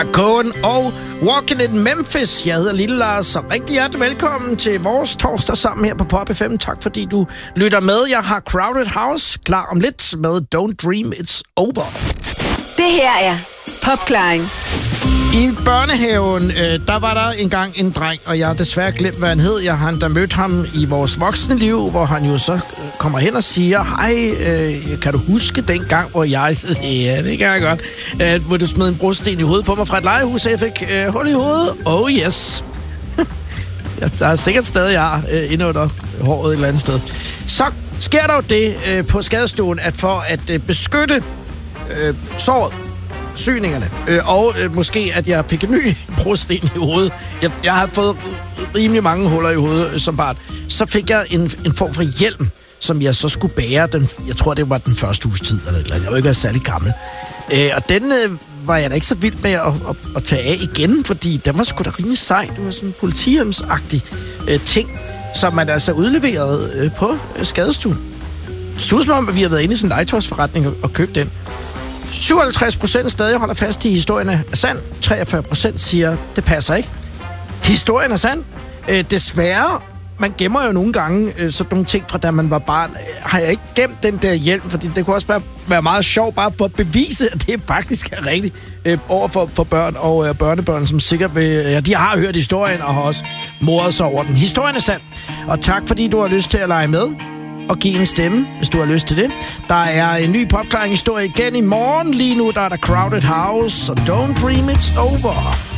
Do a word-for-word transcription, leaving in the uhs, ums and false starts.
Cohen og Walking in Memphis. Jeg hedder Lille Lars, og rigtig hjertelig velkommen til vores torsdag sammen her på Pop F M. Tak fordi du lytter med. Jeg har Crowded House klar om lidt med Don't Dream It's Over. Det her er Popklaring. I børnehaven, øh, der var der engang en dreng, og jeg har desværre glemt, hvad han hed. Jeg har da mødt ham i vores voksne liv, hvor han jo så kommer hen og siger, hej, øh, kan du huske den gang, hvor jeg siger, ja, det kan jeg godt, øh, hvor du smed en brosten i hovedet på mig fra et legehus, og jeg fik øh, hul i hovedet. Oh yes. Ja, der er sikkert stadig jeg øh, inde under håret et eller andet sted. Så sker der jo det øh, på skadestuen, at for at øh, beskytte øh, såret, syningerne, øh, og øh, måske, at jeg fik en ny brosten i hovedet. Jeg, jeg havde fået rimelig mange huller i hovedet øh, som barn. Så fik jeg en, en form for hjelm, som jeg så skulle bære. Den, jeg tror, det var den første uges tid, eller, eller jeg var ikke været særlig gammel. Øh, og den øh, var jeg da ikke så vild med at, at, at tage af igen, fordi den var sgu da rimelig sej. Det var sådan en politihjemsagtig øh, ting, som man altså udleverede øh, på øh, skadestuen. Det så ud som om, at vi har været inde i sådan en legetøjsforretning og, og købt den. syvoghalvtreds procent stadig holder fast i, historien er sand. treogfyrre procent siger, det passer ikke. Historien er sand. Øh, desværre, man gemmer jo nogle gange øh, sådan nogle ting fra da man var barn. Øh, har jeg ikke gemt den der hjælp, fordi det kunne også bare være meget sjovt, bare for at bevise, at det faktisk er rigtigt øh, over for, for børn og øh, børnebørn, som sikkert vil, ja, de har hørt historien og har også moret sig over den. Historien er sand. Og tak, fordi du har lyst til at lege med og give en stemme, hvis du har lyst til det. Der er en ny popklaring-historie igen i morgen. Lige nu der er der Crowded House og Don't Dream It's Over.